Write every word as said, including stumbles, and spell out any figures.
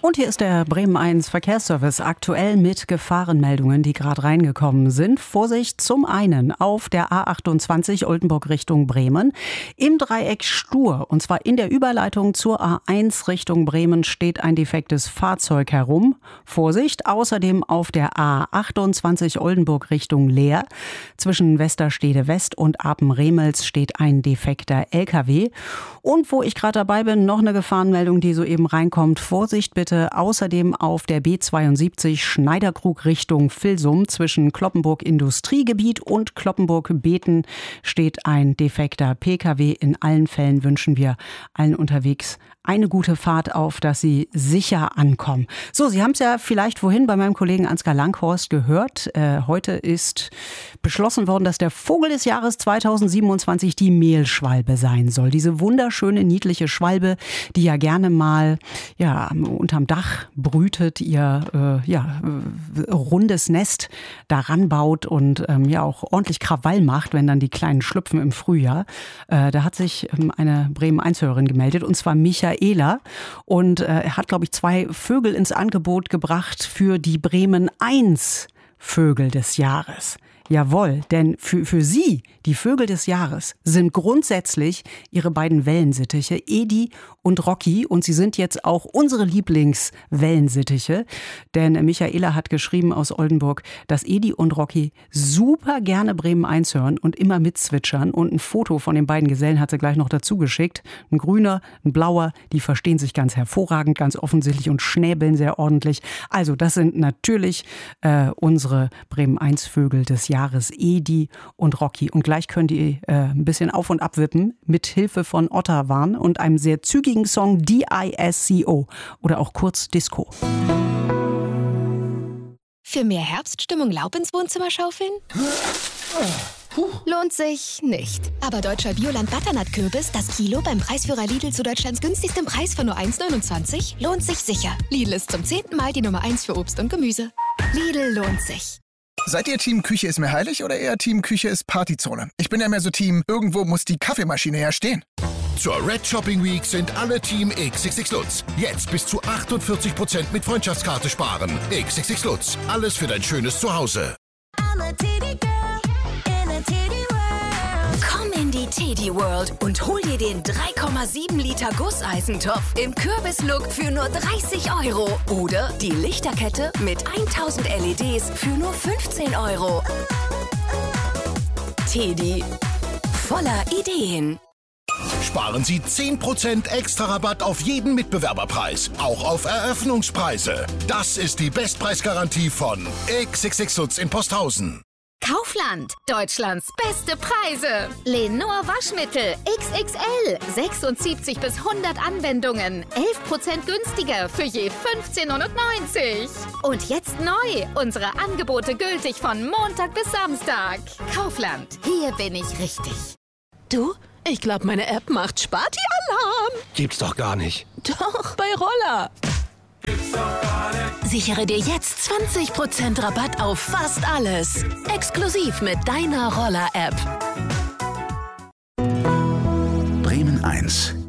Und hier ist der Bremen eins Verkehrsservice, aktuell mit Gefahrenmeldungen, die gerade reingekommen sind. Vorsicht zum einen auf der A achtundzwanzig Oldenburg Richtung Bremen. Im Dreieck Stur, und zwar in der Überleitung zur A eins Richtung Bremen, steht ein defektes Fahrzeug herum. Vorsicht, außerdem auf der A achtundzwanzig Oldenburg Richtung Leer. Zwischen Westerstede West und Apen-Remels steht ein defekter L K W. Und wo ich gerade dabei bin, noch eine Gefahrenmeldung, die soeben reinkommt. Vorsicht bitte. Außerdem auf der B zweiundsiebzig Schneiderkrug Richtung Vilsum zwischen Cloppenburg Industriegebiet und Cloppenburg-Beten steht ein defekter P K W. In allen Fällen wünschen wir allen unterwegs eine gute Fahrt, auf, dass Sie sicher ankommen. So, Sie haben es ja vielleicht vorhin bei meinem Kollegen Ansgar Langhorst gehört. Äh, heute ist beschlossen worden, dass der Vogel des Jahres zweitausendsiebenundzwanzig die Mehlschwalbe sein soll. Diese wunderschöne, niedliche Schwalbe, die ja gerne mal ja, unterm Dach brütet, ihr äh, ja, äh, rundes Nest daran baut und ähm, ja auch ordentlich Krawall macht, wenn dann die Kleinen schlüpfen im Frühjahr. Äh, da hat sich ähm, eine Bremen eins Hörerin gemeldet, und zwar Michaela. Und äh, er hat, glaube ich, zwei Vögel ins Angebot gebracht für die Bremen eins Vögel des Jahres. Jawohl, denn für, für sie, die Vögel des Jahres, sind grundsätzlich ihre beiden Wellensittiche, Edi und Rocky. Und sie sind jetzt auch unsere Lieblingswellensittiche. Denn Michaela hat geschrieben aus Oldenburg, dass Edi und Rocky super gerne Bremen eins hören und immer mitzwitschern. Und ein Foto von den beiden Gesellen hat sie gleich noch dazu geschickt. Ein grüner, ein blauer, die verstehen sich ganz hervorragend, ganz offensichtlich und schnäbeln sehr ordentlich. Also das sind natürlich äh, unsere Bremen eins Vögel des Jahres. Jahres, Edi und Rocky. Und gleich könnt ihr äh, ein bisschen auf- und abwippen mit Hilfe von Otterwan und einem sehr zügigen Song D I S C O oder auch kurz Disco. Für mehr Herbststimmung Laub ins Wohnzimmer schaufeln? Lohnt sich nicht. Aber deutscher Bioland-Butternut-Kürbis, das Kilo beim Preisführer Lidl zu Deutschlands günstigstem Preis von nur eins neunundzwanzig, lohnt sich sicher. Lidl ist zum zehnten Mal die Nummer eins für Obst und Gemüse. Lidl lohnt sich. Seid ihr Team Küche ist mir heilig oder eher Team Küche ist Partyzone? Ich bin ja mehr so Team, irgendwo muss die Kaffeemaschine ja stehen. Zur Red Shopping Week sind alle Team X X X Lutz. Jetzt bis zu achtundvierzig Prozent mit Freundschaftskarte sparen. X X X Lutz. Alles für dein schönes Zuhause. Komm in die Teddy World und hol dir den drei Komma sieben Liter Gusseisentopf im Kürbislook für nur dreißig Euro. Oder die Lichterkette mit tausend L E Ds für nur fünfzehn Euro. Teddy. Voller Ideen. Sparen Sie zehn Prozent extra Rabatt auf jeden Mitbewerberpreis, auch auf Eröffnungspreise. Das ist die Bestpreisgarantie von X X X Lutz in Posthausen. Kaufland, Deutschlands beste Preise. Lenor Waschmittel X X L, sechsundsiebzig bis hundert Anwendungen, elf Prozent günstiger für je fünfzehn neunundneunzig. Und jetzt neu, unsere Angebote gültig von Montag bis Samstag. Kaufland, hier bin ich richtig. Du, ich glaube, meine App macht Sparti-Alarm. Gibt's doch gar nicht. Doch, bei Roller. Sichere dir jetzt zwanzig Prozent Rabatt auf fast alles. Exklusiv mit deiner Roller-App. Bremen eins.